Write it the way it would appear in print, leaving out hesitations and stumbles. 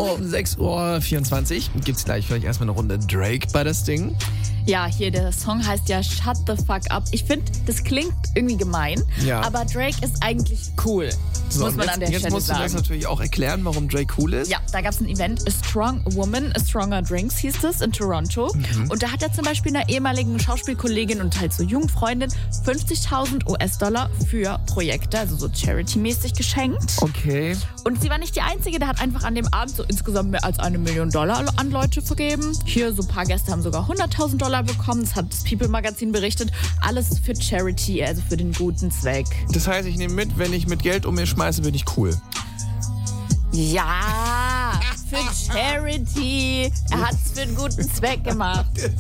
Um 6:24 Uhr gibt's gleich vielleicht erstmal eine Runde Drake bei das Ding. Ja, hier, der Song heißt ja Shut the Fuck Up. Ich finde, das klingt irgendwie gemein, Ja. aber Drake ist eigentlich cool, So, muss man jetzt, an der jetzt Stelle musst du das sagen. natürlich auch erklären, warum Drake cool ist. Ja, da gab es ein Event, A Strong Woman, A Stronger Drinks hieß es, in Toronto. Und da hat er zum Beispiel einer ehemaligen Schauspielkollegin und halt so jungen Freundin 50.000 US-Dollar für Projekte, also so Charity-mäßig geschenkt. Okay. Und sie war nicht die Einzige, der hat einfach an dem Abend so insgesamt mehr als $1 Million an Leute vergeben. Hier so ein paar Gäste haben sogar $100.000 bekommen, das hat das People-Magazin berichtet. Alles für Charity, also für den guten Zweck. Das heißt, ich nehme mit, wenn ich mit Geld um mir schmeiße, bin ich cool. Ja, für Charity. Er hat es für einen guten Zweck gemacht.